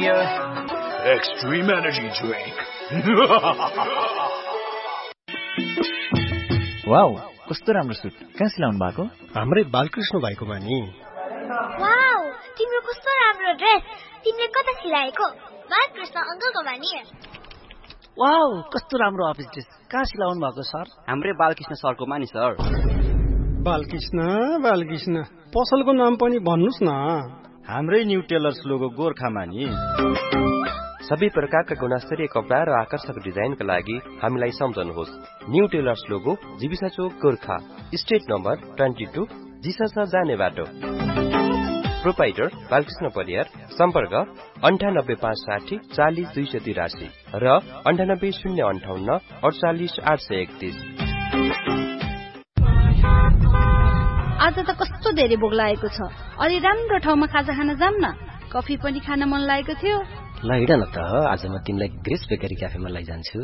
Extreme Energy Drink. Wow, कस्तो राम्रो suit. कहाँ सिलाउनु भएको? हाम्रै बालकृष्ण भाइकोमा नि। वाउ, तिम्रो कस्तो राम्रो ड्रेस। तिमीले कता सिलाएको? बालकृष्ण अंकलकोमा नि। वाउ, कस्तो राम्रो अफिस ड्रेस। कहाँ सिलाउनु भएको सर? हाम्रै बालकृष्ण सरकोमा नि सर। बालकृष्ण पसलको नाम पनि भन्नुस् न। हाम्रै न्यू टेलर्स लोगो गोर्खामा नि। सबै प्रकारका गुणस्तरीय कपडा र आकर्षक डिजाइनका लागि हामीलाई सम्झनुहोस्। न्यू टेलर्स लोगो जीविसा चोक गोर्खा, स्ट्रिट नम्बर 22, जिसस जाने बाटो। प्रोपाइटर बालकृष्ण परियार। सम्पर्क 9856 40 283 र 98 058 48 831। आज त कस्तो धेरै भोक लागेको छ। अलि राम्रो ठाउँमा खाजा खान जाम न। कफी पनि खान मन लागेको थियो। ल हिँड न त, आज म तिमीलाई ग्रेस बेकरी क्याफेमा लैजान्छु।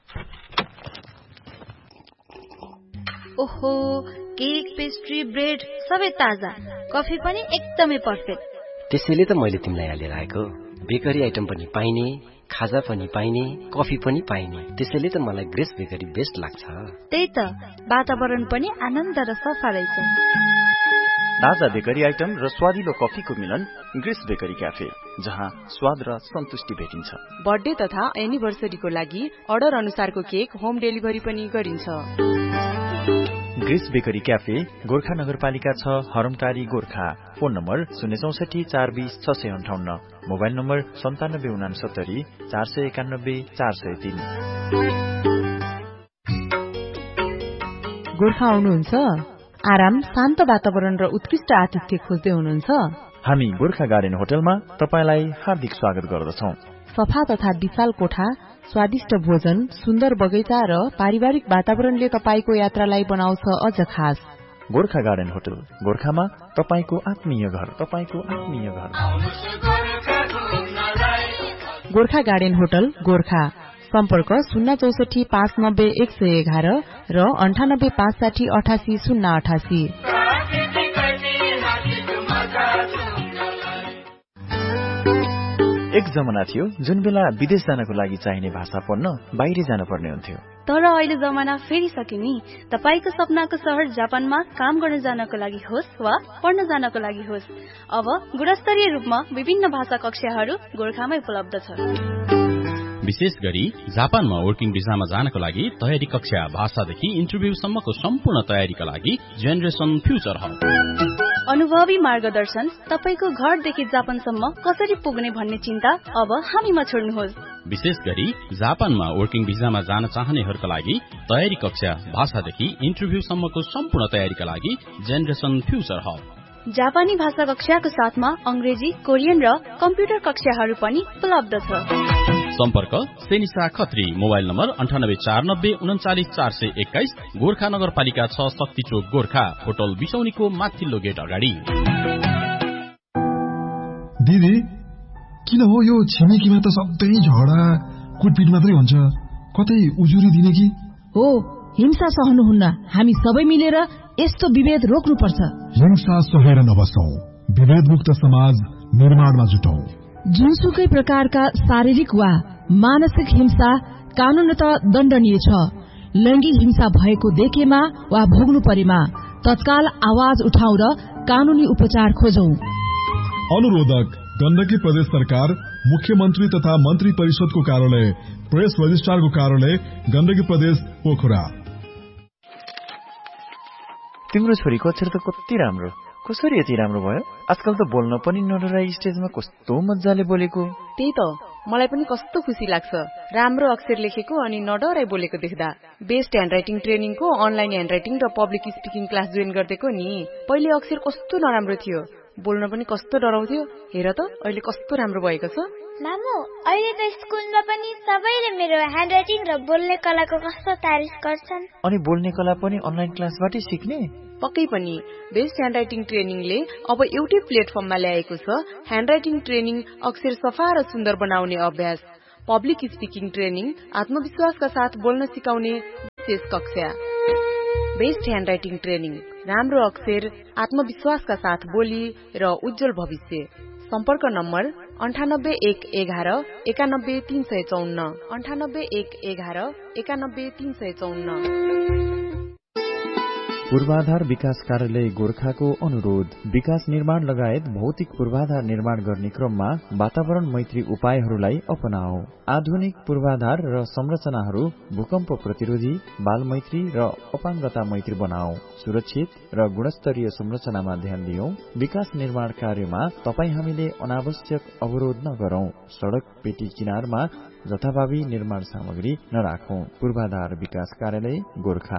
ओहो, केक, पेस्ट्री, ब्रेड सबै ताजा। कफी पनि एकदमै पर्फेक्ट। त्यसैले त मैले तिमीलाई यहाँ लिएर आएको। बेकरी आइटम पनि पाइने, खाजा पनि पाइने, कफी पनि पाइने। त्यसैले त मलाई ग्रेस बेकरी बेस्ट लाग्छ। त्यही त, वातावरण पनि आनन्द र सफा रहेछ। ताजा बेकरी आइटम र स्वादिलो कफीको मिलन ग्रेस बेकरी क्याफे, जहाँ स्वाद र सन्तुष्टि भेटिन्छ। बर्थडे तथा एनिभर्सरीको लागि अर्डर अनुसारको केक होम डेलिभरी पनि गरिन्छ। ग्रेस बेकरी क्याफे, गोर्खा नगरपालिका 6, हरमटारी Gorkha. Phone number 064 420 658, mobile number 9769 491 403। Gorkha आउनुहुन्छ? आराम, शान्त वातावरण र उत्कृष्ट आतिथ्य खोज्दै हुनुहुन्छ? हामी गोर्खा गार्डन होटलमा तपाईलाई हार्दिक स्वागत गर्दछौं। सफा तथा विशाल कोठा, स्वादिष्ट भोजन, सुन्दर बगैँचा र पारिवारिक वातावरणले तपाईको यात्रालाई बनाउँछ अझ खास। गोर्खा गार्डन होटल, गोर्खामा तपाईको आत्मीय घर। Gorkha garden hotel, Gorkha. सम्पर्क 064 590 111 र 98 560 88 088। एक जमाना थियो जुन बेला विदेश जानको लागि चाहिने भाषा पढ्न बाहिर जान पर्ने हुन्थ्यो। तर अहिले जमाना फेरिसक्यो नि। तपाईको सपनाको शहर जापानमा काम गर्न जानको लागि होस् वा पढ्न जानको लागि होस्, अब गुणस्तरीय रूपमा विभिन्न भाषा कक्षाहरू गोर्खामै उपलब्ध छ। विशेष गरी जापानमा वर्किङ भिजामा जानको लागि तयारी कक्षा, भाषादेखि इन्टरभ्यूसम्मको सम्पूर्ण तयारीका लागि जेनरेसन फ्युचर हब। अनुभवी मार्गदर्शन, तपाईको घरदेखि जापानसम्म कसरी पुग्ने भन्ने चिन्ता अब हामीमा छोड्नुहोस्। विशेष गरी जापानमा वर्किङ भिजामा जान चाहनेहरूका लागि तयारी कक्षा, भाषादेखि इन्टरभ्यूसम्मको सम्पूर्ण तयारीका लागि जेनरेसन फ्युचर हब। जापानी भाषा कक्षाको साथमा अंग्रेजी, कोरियन र कम्प्युटर कक्षाहरू पनि उपलब्ध छ। सम्पर्क सेनिसा खत्री, मोबाइल नम्बर 98 490 39 421, गोर्खा नगरपालिका 6, शक्ति चोक गोर्खा, होटल बिसौनीको माथिल्लो गेट अगाडि। दिदी, किन हो यो छिमेकीमा त सधैँ झगडा कुटपिट मात्रै हुन्छ, कतै उजुरी दिने कि? हो, हिंसा सहनुहुन्न। हामी सबै मिलेर यस्तो विभेद रोक्नुपर्छ। हिंसा सहेर नबसौं, विभेदमुक्त समाज निर्माणमा जुटौं। जुनसुकै प्रकारका शारीरिक वा मानसिक हिंसा कानूनतः दण्डनीय छ। लैंगिक हिंसा भएको देखेमा वा भोग्नु परेमा तत्काल आवाज उठाउँ र कानूनी उपचार खोजौं। अनुरोधक गण्डकी प्रदेश सरकार, मुख्यमन्त्री तथा मन्त्री परिषदको कार्यालय, प्रेस रजिस्ट्रारको कार्यालय, गण्डकी प्रदेश पोखरा। तिम्रो छोरीको अक्षर त कति राम्रो, कसरी यति राम्रो भयो? आजकल त बोल्न पनि नडराई स्टेजमा कस्तो मजाले बोलेको। त्यही त, मलाई पनि कस्तो खुसी लाग्छ राम्रो अक्षर लेखेको अनि नडराई बोलेको देख्दा। बेस्ट ह्यान्डराइटिङ ट्रेनिङको अनलाइन ह्यान्डराइटिङ र पब्लिक स्पिकिङ क्लास जोइन गर्देको नि। पहिले अक्षर कस्तो नराम्रो थियो, बोल्न पनि कस्तो डराउँथ्यो। हेर त अहिले कस्तो राम्रो भएको छ। मामु, अहिले त स्कुलमा पनि सबैले मेरो ह्यान्डराइटिङ र बोल्ने कलाको कस्तो तारिफ गर्छन्। अनि बोल्ने कला पनि अनलाइन क्लासबाटै सिक्ने? पक्कै पनि। बेस्ट ह्यान्डराइटिङ ट्रेनिङले अब एउटै प्लेटफर्ममा ल्याएको छ ह्यान्डराइटिङ ट्रेनिङ, अक्षर सफा र सुन्दर बनाउने अभ्यास, पब्लिक स्पिकिङ ट्रेनिङ, आत्मविश्वासका साथ बोल्न सिकाउने विशेष कक्षा। बेस्ट ह्यान्डराइटिङ ट्रेनिङ, राम्रो अक्षर, आत्मविश्वासका साथ बोली र उज्जवल भविष्य। सम्पर्क नम्बर 9811 91354 9811 91354। पूर्वाधार विकास कार्यालय गोरखाको अनुरोध विकास निर्माण लगायत भौतिक पूर्वाधार निर्माण गर्ने क्रममा वातावरण मैत्री उपायहरूलाई अपनाऊ। आधुनिक पूर्वाधार र संरचनाहरू भूकम्प प्रतिरोधी, बाल मैत्री र अपाङ्गता मैत्री बनाऊ। सुरक्षित र गुणस्तरीय संरचनामा ध्यान दियौं। विकास निर्माण कार्यमा तपाई हामीले अनावश्यक अवरोध नगरौं। सड़क पेटी किनारमा जथाभावी निर्माण सामग्री नराखौं। पूर्वाधार विकास कार्यालय गोरखा।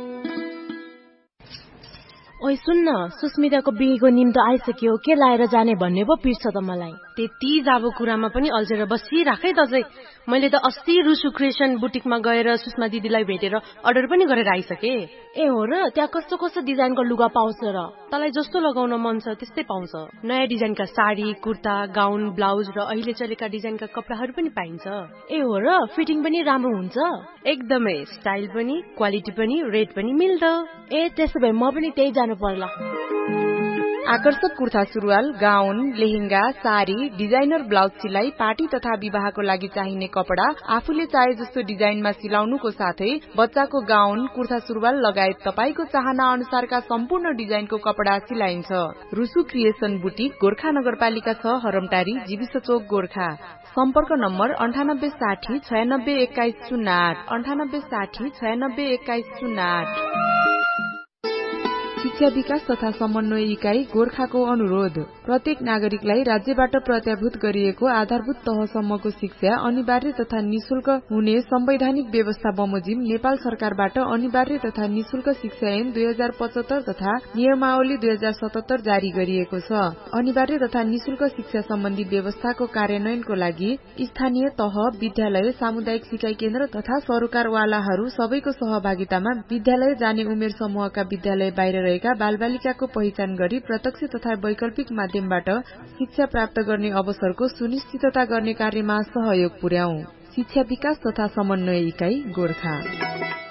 ओइ सुन्न, सुस्मिताको बिहेको निम्तो आइसक्यो, के लाएर जाने भन्ने पो पिर्छ त मलाई। त्यति जाबो कुरामा पनि अल्झेर बसिराखै त चाहिँ। मैले त अस्ति रुसु क्रिएसन बुटिकमा गएर सुषमा दिदीलाई भेटेर अर्डर पनि गरेर आइसके। ए हो र? त्यहाँ कस्तो कस्तो डिजाइनको लुगा पाउँछ र? तँलाई जस्तो लगाउन मन छ त्यस्तै पाउँछ। नयाँ डिजाइनका साडी, कुर्ता, गाउन, ब्लाउज र अहिले चलेका डिजाइनका कपडाहरू पनि पाइन्छ। ए हो र? फिटिङ पनि राम्रो हुन्छ? एकदमै, स्टाइल पनि, क्वालिटी पनि, रेट पनि मिल्दो। ए त्यसो भए म पनि त्यही जानु पर्ला। आकर्षक कुर्ता सुरुवाल, गाउन, लेहेंगा, साडी, डिजाइनर ब्लाउज सिलाई, पार्टी तथा विवाहको लागि चाहिने कपडा आफूले चाहे जस्तो डिजाइनमा सिलाउनुको साथै बच्चाको गाउन, कुर्ता सुरुवाल लगायत तपाईको चाहना अनुसारका सम्पूर्ण डिजाइनको कपडा सिलाइन्छ। रुसु क्रिएसन बुटिक, गोरखा नगरपालिका 6, हरमटारी, जीविस चोक, गोरखा। सम्पर्क नम्बर 9860 96 21 08 9860 96 21 08। शिक्षा विकास तथा समन्वय इकाई गोरखाको अनुरोध प्रत्येक नागरिकलाई राज्यबाट प्रत्याभूत गरिएको आधारभूत तहसम्मको शिक्षा अनिवार्य तथा निशुल्क हुने संवैधानिक व्यवस्था बमोजिम नेपाल सरकारबाट अनिवार्य तथा निशुल्क शिक्षा ऐन 2075 तथा नियमावली 2077 जारी गरिएको छ। अनिवार्य तथा निशुल्क शिक्षा सम्बन्धी व्यवस्थाको कार्यान्वयनको लागि स्थानीय तह, विद्यालय, सामुदायिक सिकाइ केन्द्र तथा सरोकारवालाहरू सबैको सहभागितामा विद्यालय जाने उमेर समूहका विद्यालय बाहिर रहेका बालबालिकाको पहिचान गरी प्रत्यक्ष तथा वैकल्पिक माध्यमबाट शिक्षा प्राप्त गर्ने अवसरको सुनिश्चितता गर्ने कार्यमा सहयोग पुर्याऊ। शिक्षा विकास तथा समन्वय इकाई गोरखा।